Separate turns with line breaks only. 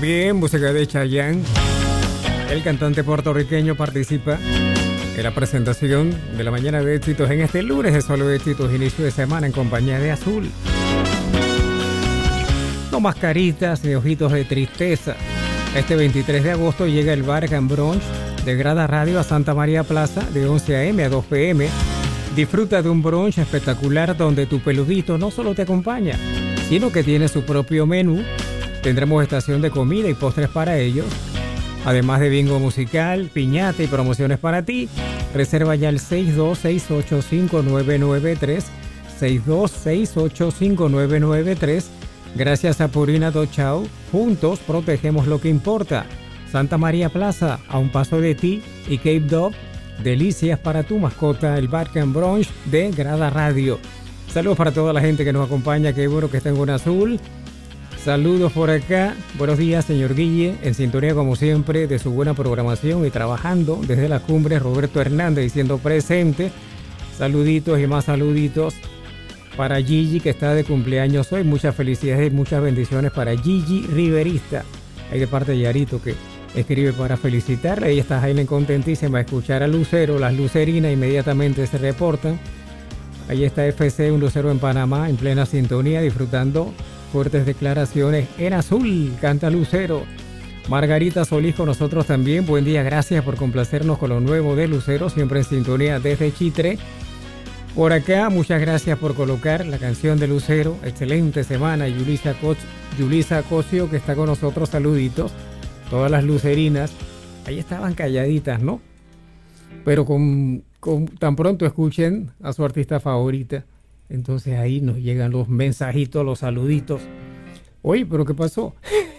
Bien, música de Chayanne. El cantante puertorriqueño participa en la presentación de la mañana de éxitos en este lunes de Solo Éxitos, inicio de semana en compañía de Azul. No mascaritas ni ojitos de tristeza. Este 23 de agosto llega el Bar and Brunch de Grada Radio a Santa María Plaza de 11 a.m. a 2 p.m. Disfruta de un brunch espectacular donde tu peludito no solo te acompaña, sino que tiene su propio menú. Tendremos estación de comida y postres para ellos, además de bingo musical, piñata y promociones para ti. Reserva ya el 62685993, 62685993. Gracias a Purina Dochao, juntos protegemos lo que importa. Santa María Plaza, a un paso de ti, y Cape Dog, delicias para tu mascota, el Bar and Brunch de Grada Radio. Saludos para toda la gente que nos acompaña, qué bueno que estén con Azul. Saludos por acá. Buenos días, señor Guille, en sintonía como siempre de su buena programación y trabajando desde la cumbre. Roberto Hernández diciendo presente. Saluditos y más saluditos para Gigi, que está de cumpleaños hoy. Muchas felicidades y muchas bendiciones para Gigi Riverista. Ahí de parte de Yarito, que escribe para felicitarla. Ella está Jaime contentísima de escuchar a Lucero. Las lucerinas inmediatamente se reportan. Ahí está FC, un lucero en Panamá, en plena sintonía, disfrutando fuertes declaraciones en azul. Canta Lucero. Margarita Solís con nosotros también. Buen día, gracias por complacernos con lo nuevo de Lucero, siempre en sintonía desde Chitre. Por acá, muchas gracias por colocar la canción de Lucero. Excelente semana. Yulisa Cosio, que está con nosotros, saluditos. Todas las lucerinas, ahí estaban calladitas, ¿no? Pero con tan pronto escuchen a su artista favorita, entonces ahí nos llegan los mensajitos, los saluditos. Oye, ¿pero qué pasó?